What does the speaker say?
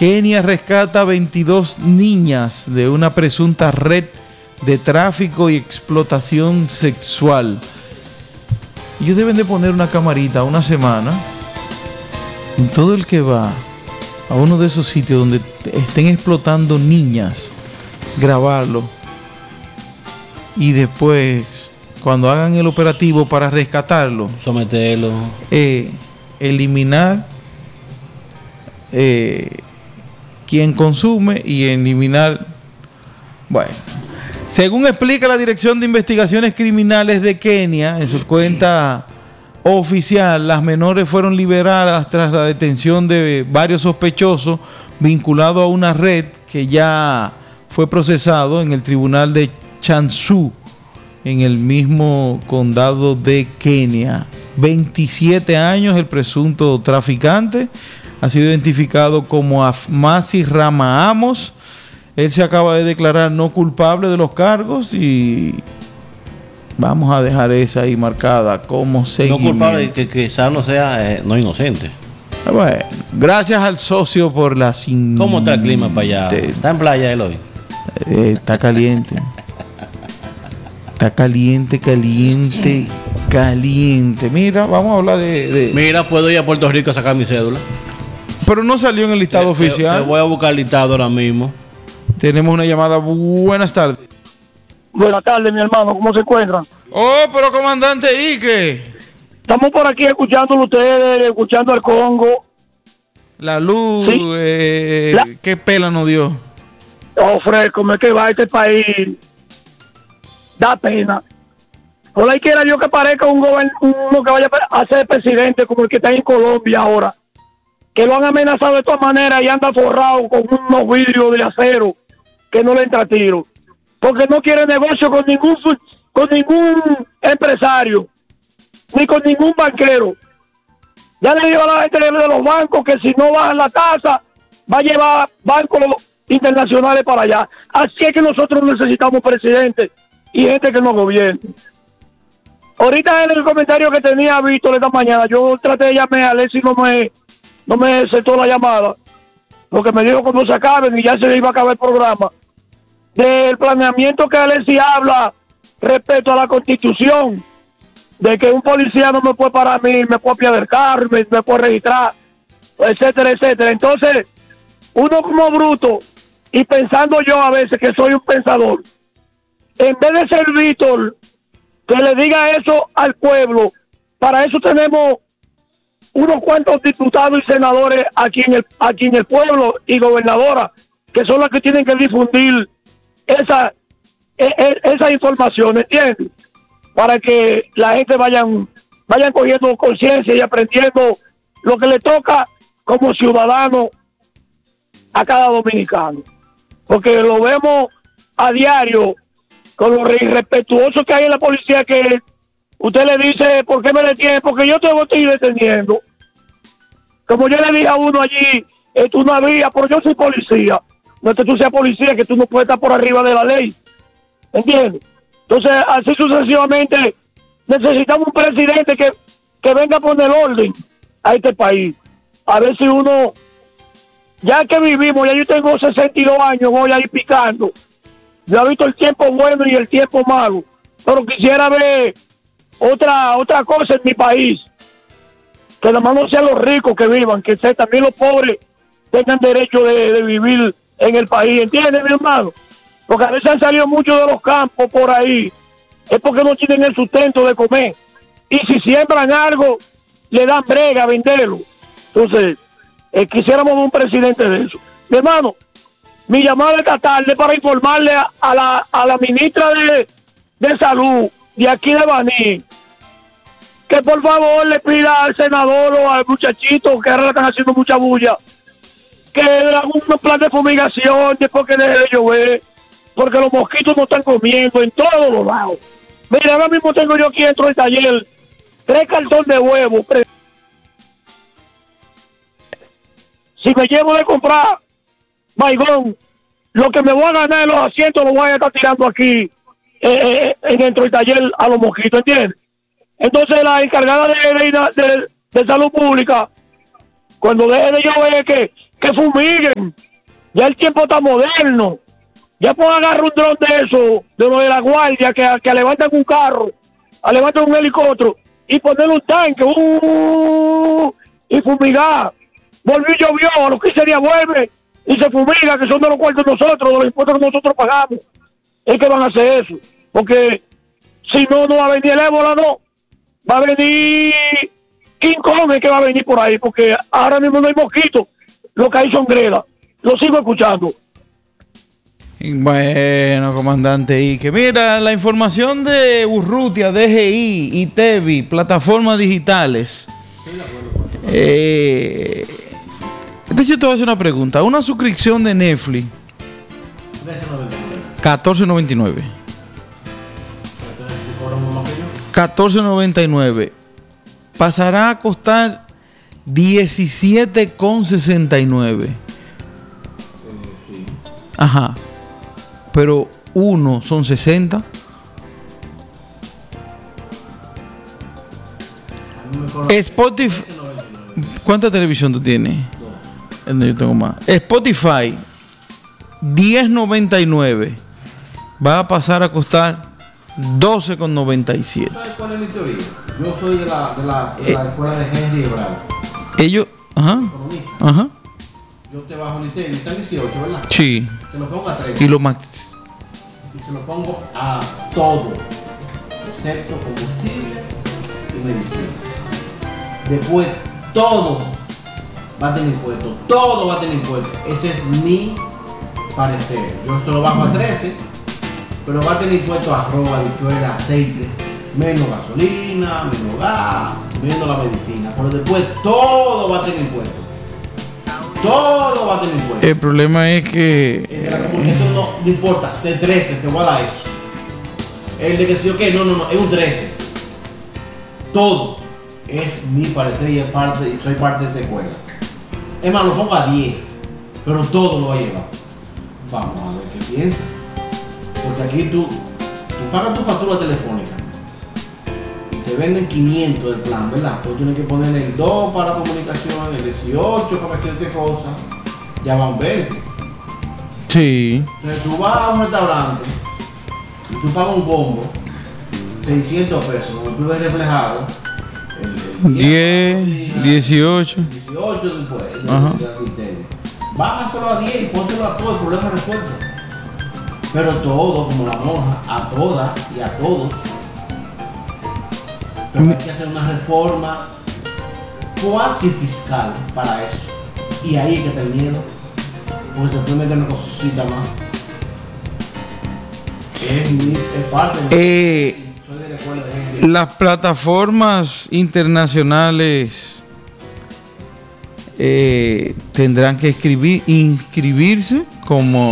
Kenia rescata 22 niñas de una presunta red de tráfico y explotación sexual. Ellos deben de poner una camarita una semana en todo el que va a uno de esos sitios donde estén explotando niñas, grabarlo y después cuando hagan el operativo para rescatarlo, someterlo, eliminar quien consume y eliminar. Bueno, según explica la Dirección de Investigaciones Criminales de Kenia en su cuenta oficial, las menores fueron liberadas tras la detención de varios sospechosos vinculados a una red que ya fue procesado en el tribunal de Chanshu, en el mismo condado de Kenia. 27 años el presunto traficante ha sido identificado como Afmasi Rama Amos. Él se acaba de declarar no culpable de los cargos y vamos a dejar esa ahí marcada como seguimiento. No culpable, que quizás no sea no inocente. Bueno, gracias al socio por la ¿Cómo está el clima para allá? ¿Está en playa él hoy? Está caliente. Está caliente. Mira, vamos a hablar de... Mira, puedo ir a Puerto Rico a sacar mi cédula. Pero no salió en el listado oficial. Te voy a buscar el listado ahora mismo. Tenemos una llamada. Buenas tardes. Buenas tardes, mi hermano. ¿Cómo se encuentran? Oh, pero comandante Ike. Estamos por aquí escuchándolo ustedes, escuchando al Congo. La luz, ¿Sí? ¿Qué pela nos dio? Oh, fresco, me que va a este país. Da pena. Ojalá y quiera yo que parezca uno que vaya a ser presidente como el que está en Colombia ahora. Que lo han amenazado de todas maneras y anda forrado con unos vidrios de acero que no le entra tiro. Porque no quiere negocio con ningún empresario, ni con ningún banquero. Ya le digo a la gente de los bancos que si no bajan la tasa, va a llevar bancos internacionales para allá. Así es que nosotros necesitamos presidentes y gente que nos gobierne. Ahorita en el comentario que tenía Víctor esta mañana, yo traté de llamar a Alexis, no me aceptó la llamada, porque me dijo cuando se acaben y ya se iba a acabar el programa. Del planeamiento que Alexis habla respecto a la Constitución, de que un policía no me puede parar a mí, me puede apiar del carro, me puede registrar, etcétera, etcétera. Entonces, uno como bruto, y pensando yo a veces que soy un pensador, en vez de ser Víctor, que le diga eso al pueblo, para eso tenemos unos cuantos diputados y senadores aquí en el pueblo y gobernadoras, que son las que tienen que difundir esa información, ¿entiendes? Para que la gente vayan cogiendo conciencia y aprendiendo lo que le toca como ciudadano a cada dominicano. Porque lo vemos a diario con lo irrespetuoso que hay en la policía, que usted le dice, ¿por qué me detiene? Porque yo te estoy deteniendo. Como yo le dije a uno allí, tú no había, pero yo soy policía. No es que tú seas policía, que tú no puedes estar por arriba de la ley. ¿Entiendes? Entonces, así sucesivamente, necesitamos un presidente que venga a poner orden a este país. A ver si uno, ya que vivimos, ya yo tengo 62 años, voy a ir picando. Yo he visto el tiempo bueno y el tiempo malo, pero quisiera ver otra cosa en mi país. Que nada más no sean los ricos que vivan, que también los pobres tengan derecho de vivir en el país. ¿Entiendes, mi hermano? Porque a veces han salido muchos de los campos por ahí, es porque no tienen el sustento de comer. Y si siembran algo, le dan brega a venderlo. Entonces, quisiéramos un presidente de eso. Mi hermano, mi llamada esta tarde para informarle a la ministra de Salud de aquí de Baní, que por favor le pida al senador o al muchachito que ahora le están haciendo mucha bulla, que hagan un plan de fumigación después que deje de llover, porque los mosquitos no están comiendo en todos los lados. Mira, ahora mismo tengo yo aquí dentro del taller 3 cartones de huevos. Si me llevo de comprar maigón, lo que me voy a ganar en los asientos lo voy a estar tirando aquí dentro del taller a los mosquitos, ¿entiendes? Entonces la encargada de salud pública, cuando deje de llover, que que fumiguen. Ya el tiempo está moderno. Ya pueden agarrar un dron de eso, de lo de la guardia, que levantan un carro, levantan un helicóptero y ponerle un tanque y fumigar. Volvió y llovió, a los 15 días vuelve y se fumiga, que son de los cuartos de nosotros, de los impuestos que nosotros pagamos. Es que van a hacer eso, porque si no, no va a venir el ébola, no. Va a venir King Kong, es que va a venir por ahí, porque ahora mismo no hay mosquitos, lo que hay son gredas. Lo sigo escuchando. Bueno, comandante Ike. Mira, la información de Urrutia, DGI, ITEVI, plataformas digitales. Entonces yo te voy a hacer una pregunta. Una suscripción de Netflix, $14.99. $14.99 pasará a costar $17.69. Ajá. Pero uno son 60. Spotify. ¿Cuánta televisión tú tienes? Yo tengo más. Spotify, $10.99. Va a pasar a costar $12.97. ¿Sabes cuál es mi teoría? Yo soy de la escuela de Henry Bravo. Ellos. Ajá. Ajá. Yo te bajo mi tenis, está 18, ¿verdad? Sí. Te lo pongo a 3. Y lo max. Y se lo pongo a todo, excepto combustible y medicina. Después, todo va a tener impuestos. Todo va a tener impuestos. Ese es mi parecer. Yo esto lo bajo a 13, pero va a tener impuestos a arroz, habichuela, aceite, menos gasolina, menos gas, menos la medicina. Pero después, todo va a tener impuestos. Todo va a tener impuestos. El problema es que. Eso no importa. De 13 te voy a dar eso. El de que sí, ok, no, es un 13. Todo es mi parecer y soy parte de esa escuela. Es más, lo pongo a 10, pero todo lo va a llevar. Vamos a ver qué piensa. Porque aquí tú pagas tu factura telefónica. Te venden 500 del plan, ¿verdad? Tú tienes que poner el 2 para la comunicación, el 18 para ciertas cosas, ya van 20. Sí. Entonces tú vas a un restaurante y tú pagas un combo, 600 pesos, como tú ves reflejado, el 10, 18. 18 después, Ajá. bájaselo a 10 y póntelo a todo, el problema resuelto. Pero todo, como la monja, a todas y a todos. Pero hay que hacer una reforma cuasi fiscal para eso. Y ahí es que está el miedo. Porque se puede meter una cosita más. Es parte de soy de la escuela de gente. Las plataformas internacionales tendrán que inscribirse como